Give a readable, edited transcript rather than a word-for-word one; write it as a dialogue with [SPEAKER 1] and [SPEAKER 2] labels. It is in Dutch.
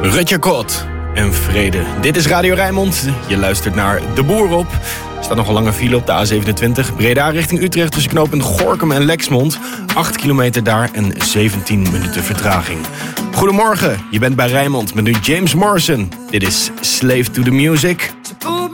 [SPEAKER 1] Rutger Kot en Vrede. Dit is Radio Rijnmond. Je luistert naar De Boer op. Er staat nog een lange file op de A27. Breda richting Utrecht tussen knooppunt Gorinchem en Lexmond. 8 kilometer daar en 17 minuten vertraging. Goedemorgen, je bent bij Rijnmond met nu James Morrison. Dit is Slave to the Music.